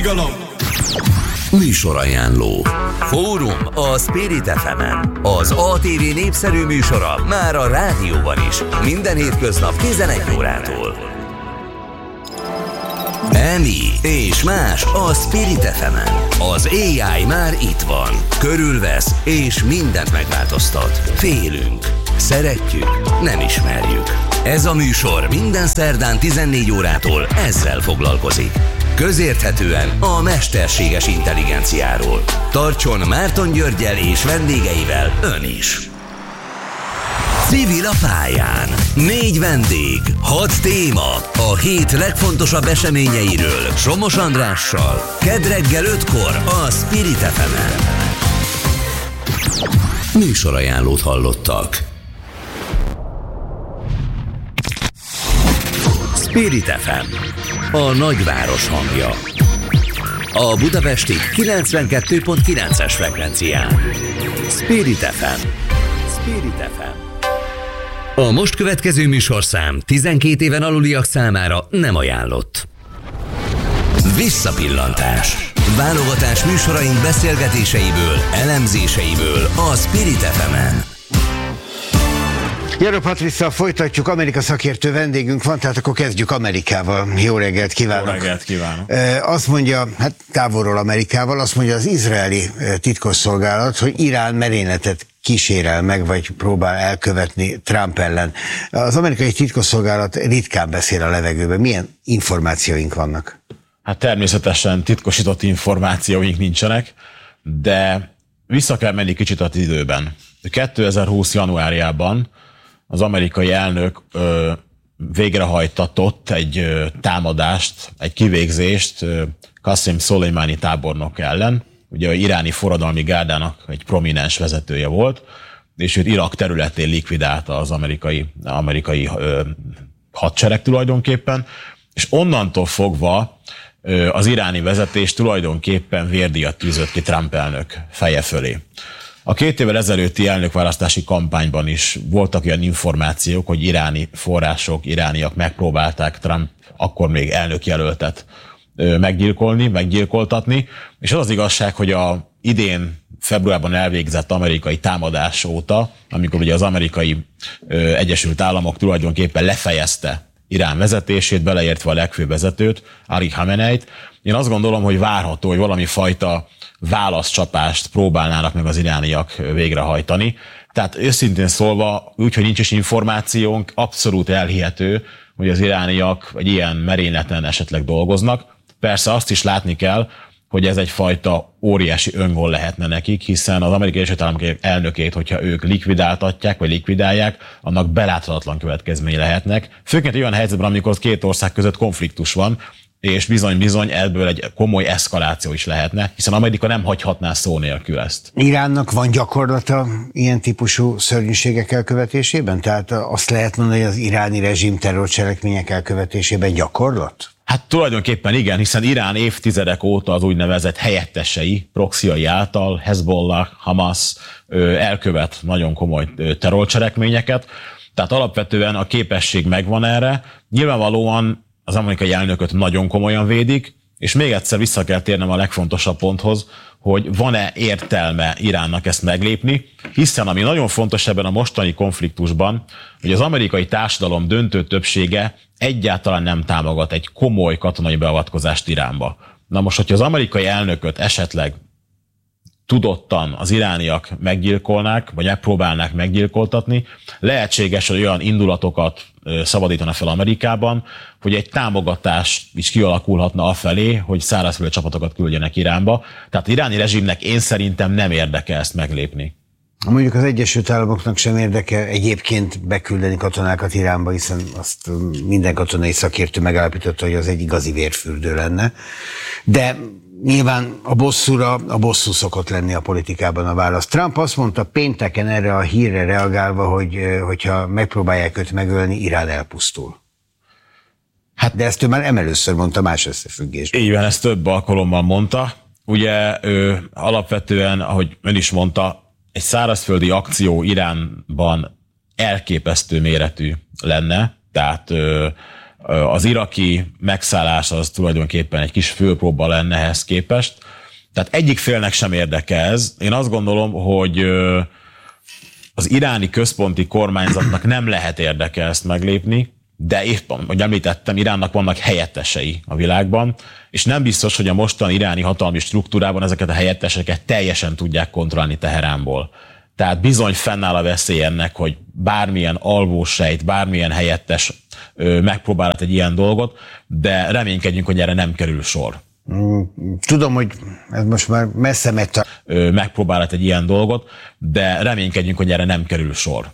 Nyugalom! Műsorajánló. Fórum a Spirit FM-en. Az ATV népszerű műsora már a rádióban is. Minden hétköznap 11 órától. Emi és más a Spirit FM-en. Az AI már itt van. Körülvesz és mindent megváltoztat. Félünk. Szeretjük, nem ismerjük. Ez a műsor minden szerdán 14 órától ezzel foglalkozik. Közérthetően a mesterséges intelligenciáról. Tartson Márton Györggyel és vendégeivel ön is. Civil a pályán. 4 vendég, 6 téma. A hét legfontosabb eseményeiről Somos Andrással. Kedd reggel 5-kor a Spirit FM-en. Műsorajánlót hallottak. Spirit FM, a nagyváros hangja. A budapesti 92.9-es frekvencián. Spirit FM. Spirit FM. A most következő műsorszám 12 éven aluliak számára nem ajánlott. Visszapillantás. Válogatás műsoraink beszélgetéseiből, elemzéseiből a Spirit FM-en. Járó Patrisszal folytatjuk, Amerika szakértő vendégünk van, tehát akkor kezdjük Amerikával. Jó reggelt kívánok! Jó reggelt kívánok! Azt mondja, hát távolról Amerikával, azt mondja az izraeli titkosszolgálat, hogy Irán merényletet kísérel meg, vagy próbál elkövetni Trump ellen. Az amerikai titkosszolgálat ritkán beszél a levegőben. Milyen információink vannak? Hát természetesen titkosított információink nincsenek, de vissza kell menni kicsit az időben. 2020. januárjában az amerikai elnök végrehajtatott egy támadást, egy kivégzést Qasem Soleimani tábornok ellen. Ugye az iráni forradalmi gárdának egy prominens vezetője volt, és őt Irak területén likvidálta az amerikai hadsereg tulajdonképpen, és onnantól fogva az iráni vezetés tulajdonképpen vérdíjat tűzött ki Trump elnök feje fölé. A 2 évvel ezelőtti elnökválasztási kampányban is voltak olyan információk, hogy iráni források, irániak megpróbálták Trump akkor még elnökjelöltet meggyilkoltatni, és az igazság, hogy a idén februárban elvégzett amerikai támadás óta, amikor ugye az amerikai Egyesült Államok tulajdonképpen lefejezte Irán vezetését, beleértve a legfőbb vezetőt, Ali Khameneit, én azt gondolom, hogy várható, hogy valami fajta válaszcsapást próbálnának meg az irániak végrehajtani. Tehát őszintén szólva, úgyhogy nincs is információnk, abszolút elhihető, hogy az irániak egy ilyen merényleten esetleg dolgoznak. Persze azt is látni kell, hogy ez egyfajta óriási öngól lehetne nekik, hiszen az amerikai Egyesült Államok elnökét, hogyha ők likvidáltatják, vagy likvidálják, annak beláthatatlan következményei lehetnek. Főként olyan helyzetben, amikor az 2 ország között konfliktus van, és bizony ebből egy komoly eszkaláció is lehetne, hiszen Amerika nem hagyhatná szó nélkül ezt. Iránnak van gyakorlata ilyen típusú szörnyűségek elkövetésében? Tehát azt lehet mondani, hogy az iráni rezsim terrorcselekmények elkövetésében gyakorlat? Hát tulajdonképpen igen, hiszen Irán évtizedek óta az úgynevezett helyettesei, proxiai által, Hezbollah, Hamas elkövet nagyon komoly terrorcselekményeket, tehát alapvetően a képesség megvan erre. Nyilvánvalóan az amerikai elnököt nagyon komolyan védik, és még egyszer vissza kell térnem a legfontosabb ponthoz, hogy van-e értelme Iránnak ezt meglépni, hiszen ami nagyon fontos ebben a mostani konfliktusban, hogy az amerikai társadalom döntő többsége egyáltalán nem támogat egy komoly katonai beavatkozást Iránba. Na most, hogyha az amerikai elnököt esetleg tudottan az irániak meggyilkolnák, vagy megpróbálnák meggyilkoltatni, lehetséges, hogy olyan indulatokat szabadítana fel Amerikában, hogy egy támogatás is kialakulhatna afelé, hogy szárazföldi csapatokat küldjenek Iránba. Tehát az iráni rezsimnek én szerintem nem érdeke ezt meglépni. Mondjuk az Egyesült Államoknak sem érdeke egyébként beküldeni katonákat Iránba, hiszen azt minden katonai szakértő megállapította, hogy az egy igazi vérfürdő lenne. De nyilván a bosszú szokott lenni a politikában a válasz. Trump azt mondta pénteken erre a hírre reagálva, hogy hogyha megpróbálják őt megölni, Irán elpusztul. Hát, de ezt ő már először mondta más összefüggésben. Így van, ezt több alkalommal mondta. Ugye alapvetően, ahogy ön is mondta, egy szárazföldi akció Iránban elképesztő méretű lenne, tehát Az iraki megszállás az tulajdonképpen egy kis főpróba lenne ehhez képest. Tehát egyik félnek sem érdeke ez. Én azt gondolom, hogy az iráni központi kormányzatnak nem lehet érdeke ezt meglépni, de éppen, ahogy említettem, Iránnak vannak helyettesei a világban, és nem biztos, hogy a mostani iráni hatalmi struktúrában ezeket a helyetteseket teljesen tudják kontrollálni Teheránból. Tehát bizony fennáll a veszély ennek, hogy bármilyen alvósejt, bármilyen helyettes megpróbálhat egy ilyen dolgot, de reménykedjünk, hogy erre nem kerül sor. Tudom, hogy ez most már messze megy. Megpróbálhat egy ilyen dolgot, de reménykedjünk, hogy erre nem kerül sor.